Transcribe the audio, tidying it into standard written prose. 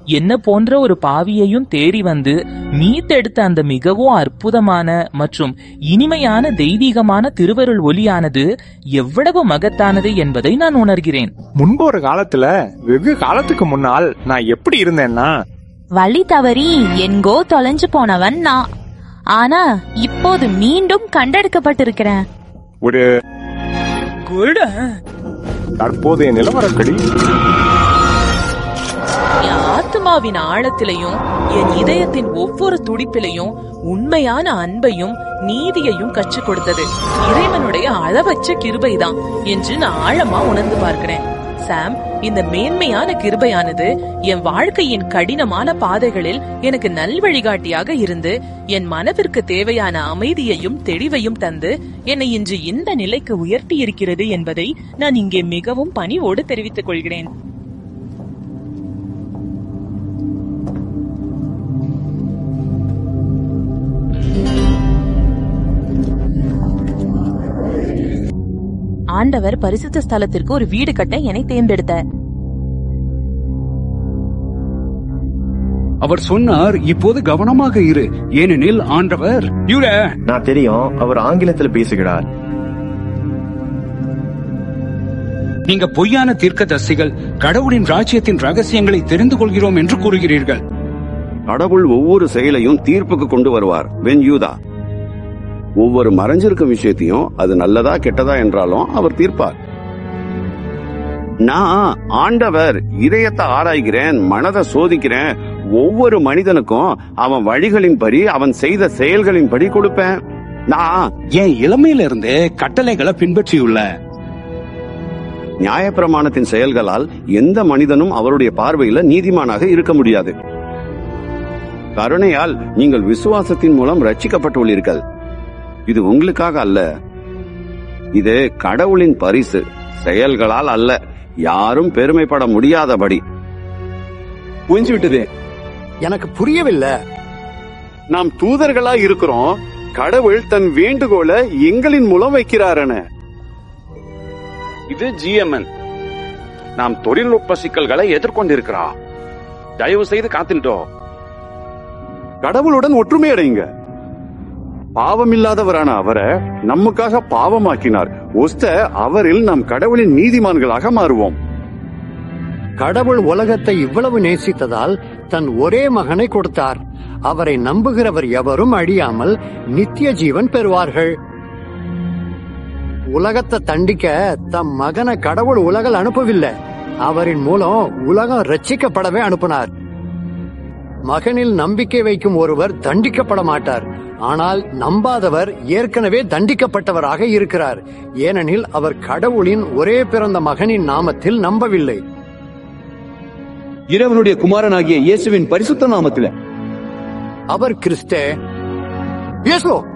என்ன போன்ற ஒரு பாவியையும் தேடி வந்து மீட்டெடுத்த அந்த மிகவும் அற்புதமான மற்றும் இனிமையான தெய்வீகமான திருவருள் ஒலியானது எவ்வளவு மகத்தானது என்பதை நான் உணர்கிறேன். முன்பு ஒரு காலத்துல, வெகு காலத்துக்கு முன்னால் நான் எப்படி இருந்தேன்னா, வழி தவறி எங்கோ தொலைஞ்சு போனவன் நான். ஆனா இப்போது மீண்டும் கண்டெடுக்கப்பட்டிருக்கிறேன். ஒரு தற்போதைய நிலவரப்படி என் ஆத்மாவின் ஆழத்திலையும் என் இதயத்தின் ஒவ்வொரு துடிப்பிலையும் உண்மையான அன்பையும் நீதியையும் கற்றுக் கொடுத்தது இறைவனுடைய அளவற்ற கிருபைதான் என்று நான் ஆழமா உணர்ந்து பார்க்கிறேன். சாம், இந்த மேன்மையான கிருபையானது என் வாழ்க்கையின் கடினமான பாதைகளில் எனக்கு நல்வழிகாட்டியாக இருந்து என் மனதிற்கு தேவையான அமைதியையும் தெளிவையும் தந்து என்னை இன்று இந்த நிலைக்கு உயர்த்தி இருக்கிறது என்பதை நான் இங்கே மிகவும் பணிவோடு தெரிவித்துக் கொள்கிறேன். ஆண்டவர் பரிசுத்த ஸ்தலத்திற்கு ஒரு வீடு கட்ட என்னை தேர்ந்தெடுத்தார். அவர் சொன்னார், இப்போது கவனமாக இரு, ஏனெனில் ஆண்டவர் நான் தெரியும், அவர் ஆங்கிலத்தில் பேசுகிறார். நீங்க பொய்யான தீர்க்கதரிசிகள், கடவுளின் ராஜ்யத்தின் ரகசியங்களை தெரிந்து கொள்கிறோம் என்று கூறுகிறீர்கள். கடவுள் ஒவ்வொரு செயலையும் தீர்ப்புக்கு கொண்டு வருவார். வெண்யூதா, ஒவ்வொரு மறைஞ்சிருக்கும் விஷயத்தையும் அது நல்லதா கெட்டதா என்றாலும் அவர் தீர்ப்பார். நான் ஆண்டவர் இதயத்தை ஆராய்கிறேன், மனதை சோதிக்கிறேன். ஒவ்வொரு மனிதனுக்கும் அவன் வழிகளின்படி, அவன் செய்த செயல்களின்படி கொடுப்பேன். நான் என் இளமையில இருந்து கட்டளைகளை பின்பற்றியுள்ள நியாயப்பிரமாணத்தின் செயல்களால் எந்த மனிதனும் அவருடைய பார்வையில நீதிமானாக இருக்க முடியாது. கருணையால் நீங்கள் விசுவாசத்தின் மூலம் ரட்சிக்கப்பட்டுள்ளீர்கள். இது உங்களுக்காக அல்ல, இது கடவுளின் பரிசு, செயல்களால் அல்ல, யாரும் பெருமைப்பட முடியாதபடி. புரிஞ்சுவிட்டது. எனக்கு புரியவில்லை. நாம் தூதர்களா இருக்கிறோம், கடவுள் தன் வேண்டுகோளை எங்களின் மூலம் வைக்கிறாரன. இது ஜிஎம்என். நாம் தொழில்நுட்ப சிக்கல்களை எதிர்கொண்டிருக்கிறோம். தயவு செய்து காத்துட்டோம். கடவுளுடன் ஒற்றுமை அடையுங்க. பாவமில்லாதவரான அவரை நமக்காக பாவமாக்கினார். அவரில் நாம் கடவுளின் நீதிமான்களாக மாறுவோம். கடவுள் உலகத்தை இவ்வளவு நேசித்ததால் தன் ஒரே மகனை கொடுத்தார். அவரை நம்புகிறவர் எவரும் அழியாமல் நித்திய ஜீவன் பெறுவார்கள். உலகத்தை தண்டிக்க தம் மகனை கடவுள் உலகில் அனுப்பவில்லை, அவரின் மூலம் உலகம் ரட்சிக்கப்படவே அனுப்பினார். மகனில் நம்பிக்கை வைக்கும் ஒருவர் தண்டிக்கப்பட மாட்டார். ஆனால் நம்பாதவர் ஏற்கனவே தண்டிக்கப்பட்டவராக இருக்கிறார், ஏனெனில் அவர் கடவுளின் ஒரே பிறந்த மகனின் நாமத்தில் நம்பவில்லை. இறைவனுடைய குமாரனாகிய இயேசுவின் பரிசுத்த நாமத்தில் அவர் கிறிஸ்தே. இயேசு